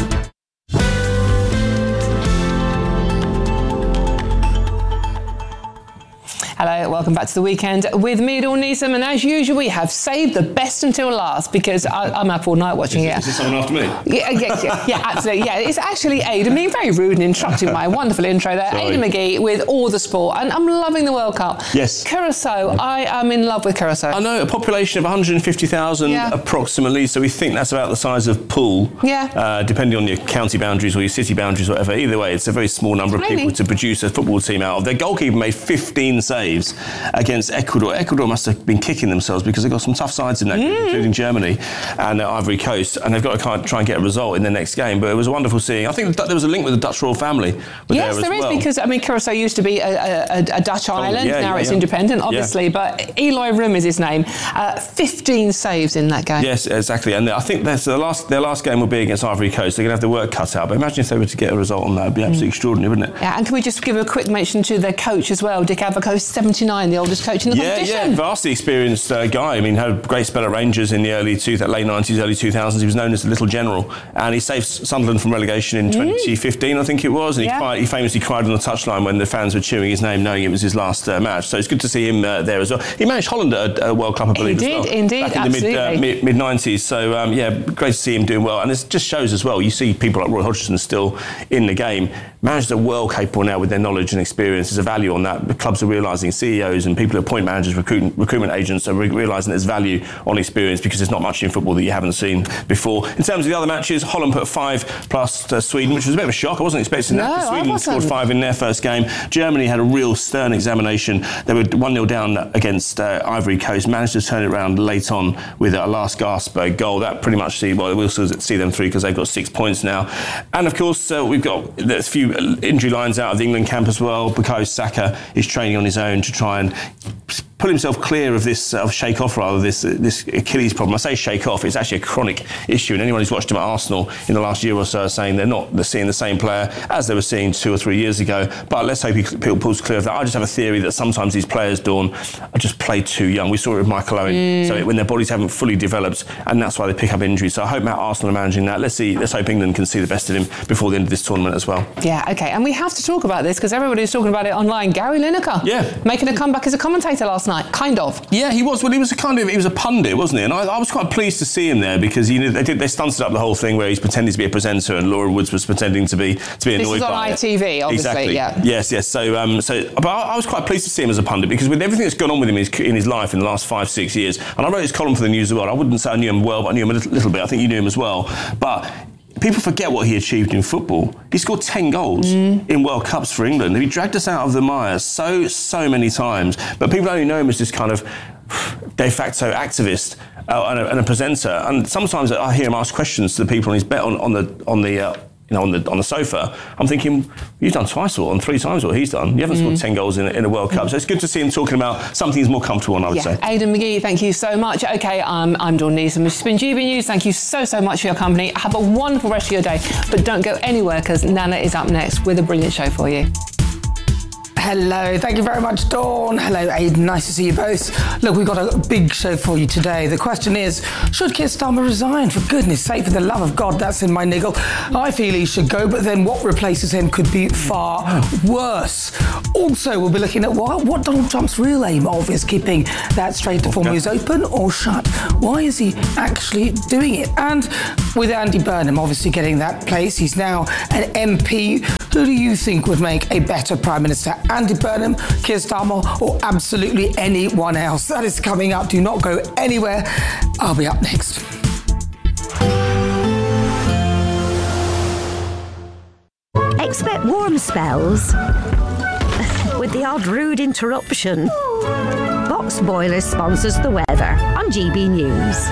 Hello, welcome back to the weekend with me, Dawn Neeson, and as usual we have saved the best until last because I, I'm up all night watching is, it. Is this someone after me? Yeah, yeah, yeah, yeah, absolutely. Yeah, it's actually Aidan being very rude and interrupting my wonderful intro there. Sorry. Aidan McGee with all the sport, and I'm loving the World Cup. Yes. Curacao, I am in love with Curacao. I know, a population of one hundred fifty thousand Yeah. approximately, so we think that's about the size of Poole. Yeah. Uh, depending on your county boundaries or your city boundaries or whatever. Either way, it's a very small number of Really? people to produce a football team out of. Their goalkeeper made fifteen saves against Ecuador. Ecuador must have been kicking themselves because they've got some tough sides in that group, Mm. including Germany and uh, Ivory Coast, and they've got to kind of try and get a result in their next game. But it was wonderful seeing. I think there was a link with the Dutch royal family. Were Yes, there, there as is well. because I mean Curacao used to be a, a, a Dutch island. yeah, now yeah, it's yeah. independent, Yeah. obviously. But Eloy Room is his name. Uh, Fifteen saves in that game. Yes, exactly. And I think that's the last, their last game will be against Ivory Coast. They're going to have the work cut out. But imagine if they were to get a result on that. It would be absolutely Mm. extraordinary, wouldn't it? Yeah, and can we just give a quick mention to their coach as well, Dick Avoco, seventy-nine, the oldest coach in the Yeah, competition. yeah, vastly experienced uh, guy. I mean, had a great spell at Rangers in the early two, late nineties, early two thousands. He was known as the Little General, and he saved Sunderland from relegation in twenty fifteen, I think it was. And he, Yeah. cried, he famously cried on the touchline when the fans were cheering his name, knowing it was his last uh, match. So it's good to see him uh, there as well. He managed Holland at a, a World Cup, I believe, He as did, well. indeed, back in the mid, uh, absolutely. mid, mid nineties. So um, yeah, great to see him doing well. And it just shows as well. You see people like Roy Hodgson still in the game. Managers are well capable now with their knowledge and experience. There's a value on that. The clubs are realising, C E Os and people who appoint managers, recruit, recruitment agents are re- realising there's value on experience because there's not much in football that you haven't seen before. In terms of the other matches, Holland put five plus uh, Sweden, which was a bit of a shock. I wasn't expecting that. No, because I Sweden wasn't. scored five in their first game. Germany had a real stern examination. They were one nil down against uh, Ivory Coast, managed to turn it around late on with a last gasp uh, goal. That pretty much see, well, we'll see them through because they've got six points now. And of course, uh, we've got a few injury lines out of the England camp as well. Bukayo Saka is training on his own to try and pull himself clear of this, uh, shake off rather, this uh, this Achilles problem. I say shake off, it's actually a chronic issue, and anyone who's watched him at Arsenal in the last year or so is saying they're not they're seeing the same player as they were seeing two or three years ago. But let's hope he pulls clear of that. I just have a theory that sometimes these players, Dawn, are just played too young. We saw it with Michael Owen, Mm. so when their bodies haven't fully developed, and that's why they pick up injuries. So I hope Matt Arsenal are managing that. Let's see, let's hope England can see the best of him before the end of this tournament as well. Yeah, okay, and we have to talk about this because everybody's talking about it online. Gary Lineker, yeah, making a comeback as a commentator last night, kind of. Yeah, he was. Well, he was a kind of he was a pundit, wasn't he? And I, I was quite pleased to see him there because you know they did they stunted up the whole thing where he's pretending to be a presenter and Laura Woods was pretending to be to be annoyed this is on by I T V, it. obviously. Exactly. Yeah. Yes, yes. So, um, so, but I, I was quite pleased to see him as a pundit because with everything that's gone on with him in his, in his life in the last five, six years, and I wrote his column for the News of the World. I wouldn't say I knew him well, but I knew him a little, little bit. I think you knew him as well, but. People forget what he achieved in football. He scored ten goals mm. in World Cups for England. He dragged us out of the mire so, so many times. But people only know him as this kind of de facto activist uh, and, a, and a presenter. And sometimes I hear him ask questions to the people on his bet on, on the on the uh, you know on the on the sofa. I'm thinking, you've done twice or and three times what he's done. You haven't mm. scored ten goals in, in a World Cup. So it's good to see him talking about something he's more comfortable on, I would yeah. say. Aidan McGee, thank you so much. OK, um, I'm Dawn Neeson. This has been G B News. Thank you so, so much for your company. Have a wonderful rest of your day. But don't go anywhere because Nana is up next with a brilliant show for you. Hello, thank you very much, Dawn. Hello, Aidan, nice to see you both. Look, we've got a big show for you today. The question is, should Keir Starmer resign? For goodness sake, for the love of God, that's in my niggle. I feel he should go, but then what replaces him could be far worse. Also, we'll be looking at what, what Donald Trump's real aim of is keeping that Strait of Hormuz open or shut. Why is he actually doing it? And with Andy Burnham obviously getting that place, he's now an M P. Who do you think would make a better Prime Minister? Andy Burnham, Keir Starmer, or absolutely anyone else? That is coming up. Do not go anywhere. I'll be up next. Expect warm spells with the odd rude interruption. Box Boilers sponsors the weather on G B News.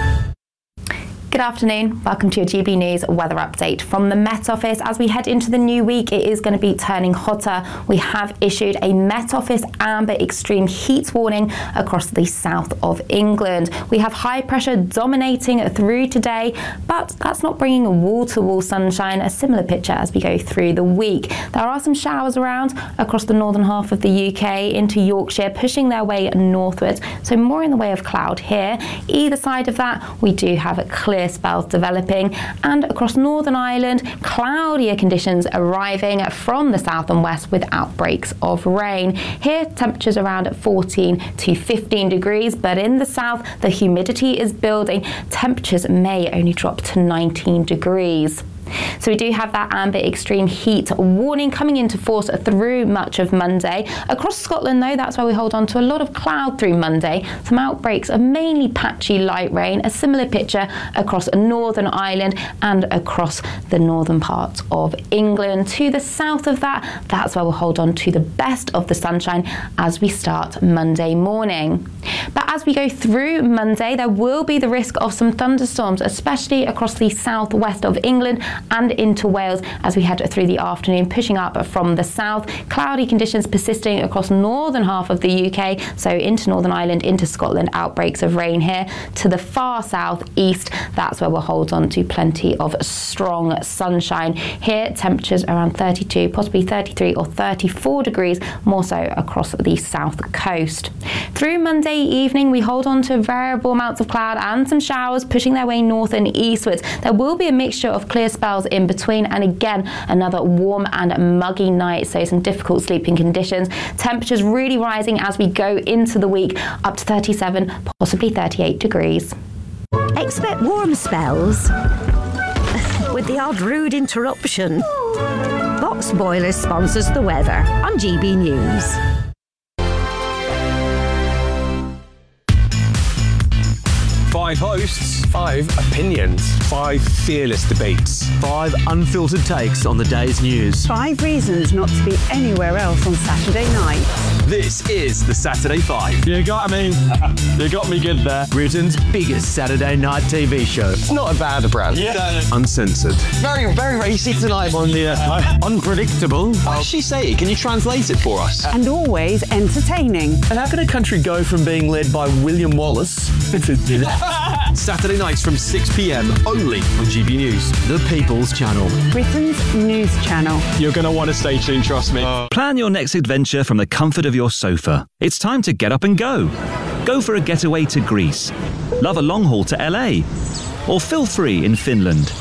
Good afternoon. Welcome to your G B News weather update from the Met Office. As we head into the new week, it is going to be turning hotter. We have issued a Met Office amber extreme heat warning across the south of England. We have high pressure dominating through today, but that's not bringing wall-to-wall sunshine. A similar picture as we go through the week. There are some showers around across the northern half of the U K into Yorkshire, pushing their way northwards. So more in the way of cloud here. Either side of that, we do have a clear spells developing, and across Northern Ireland, cloudier conditions arriving from the south and west with outbreaks of rain. Here, temperatures around fourteen to fifteen degrees, but in the south, the humidity is building. Temperatures may only drop to nineteen degrees. So we do have that amber extreme heat warning coming into force through much of Monday. Across Scotland, though, that's why we hold on to a lot of cloud through Monday. Some outbreaks of mainly patchy light rain. A similar picture across Northern Ireland and across the northern parts of England. To the south of that, that's why we'll hold on to the best of the sunshine as we start Monday morning. But as we go through Monday, there will be the risk of some thunderstorms, especially across the southwest of England and into Wales as we head through the afternoon, pushing up from the south. Cloudy conditions persisting across northern half of the U K, so into Northern Ireland, into Scotland, outbreaks of rain here. To the far south east, that's where we'll hold on to plenty of strong sunshine. Here, temperatures around thirty-two, possibly thirty-three or thirty-four degrees, more so across the south coast. Through Monday evening, we hold on to variable amounts of cloud and some showers pushing their way north and eastwards. There will be a mixture of clear spells in between, and again another warm and muggy night, so some difficult sleeping conditions. Temperatures really rising as we go into the week, up to thirty-seven, possibly thirty-eight degrees. Expect warm spells with the odd rude interruption. Box Boilers sponsors the weather on G B News. Five hosts, five opinions, five fearless debates, five unfiltered takes on the day's news. Five reasons not to be anywhere else on Saturday night. This is the Saturday Five. You got me. You got me good there. Britain's biggest Saturday night T V show. It's not a bad brand. Yeah. Uncensored. Very, very racy tonight on the uh, unpredictable. What did she say? Can you translate it for us? And always entertaining. And how can a country go from being led by William Wallace Saturday nights from six p.m. only on G B News, the People's Channel. Britain's news channel. You're going to want to stay tuned, trust me. Uh. Plan your next adventure from the comfort of your sofa. It's time to get up and go. Go for a getaway to Greece. Love a long haul to L A. Or feel free in Finland.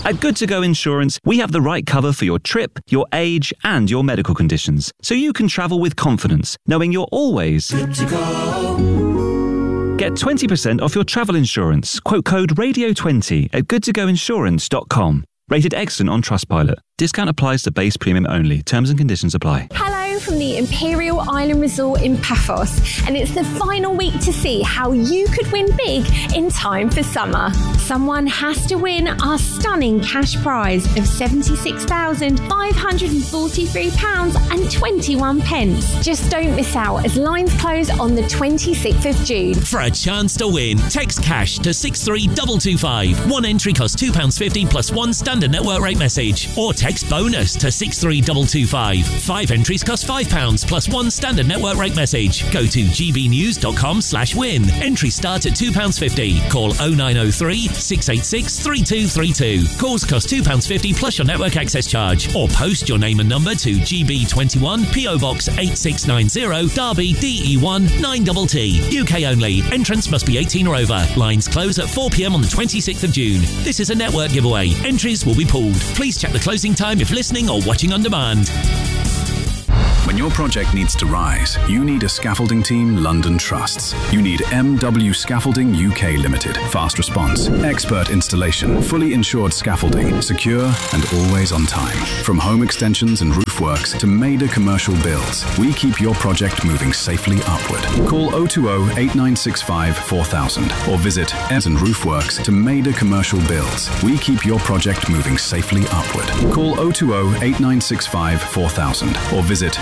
At Good to Go Insurance, we have the right cover for your trip, your age, and your medical conditions, so you can travel with confidence, knowing you're always good to go. Get twenty percent off your travel insurance. Quote code radio twenty at good to go insurance dot com. Rated excellent on Trustpilot. Discount applies to base premium only. Terms and conditions apply. Hello from the Imperial Island Resort in Paphos, and it's the final week to see how you could win big in time for summer. Someone has to win our stunning cash prize of seventy-six thousand five hundred forty-three pounds and twenty-one pence. Just don't miss out as lines close on the twenty-sixth of June. For a chance to win, text cash to six three two two five. One entry costs two pounds fifty plus one standard network rate message. Or text bonus to six three two two five. Five entries cost five pounds plus one standard network rate message. Go to gbnews.com slash win. Entries start at two pounds fifty. Call oh nine oh three, six eight six, three two three two. Calls cost two pounds fifty plus your network access charge. Or post your name and number to G B twenty-one, P O Box eight six nine zero, Derby, D E one nine T T. U K only. Entrance must be eighteen or over. Lines close at four p.m. on the twenty-sixth of June. This is a network giveaway. Entries will be pulled. Please check the closing time if listening or watching on demand. When your project needs to rise, you need a scaffolding team London trusts. You need M W Scaffolding U K Limited. Fast response, expert installation, fully insured scaffolding, secure and always on time. From home extensions and roof works to major commercial builds, we keep your project moving safely upward. Call oh two oh, eight nine six five, four thousand or visit Ed and Roofworks to major commercial builds. We keep your project moving safely upward. Call oh two oh, eight nine six five, four thousand or visit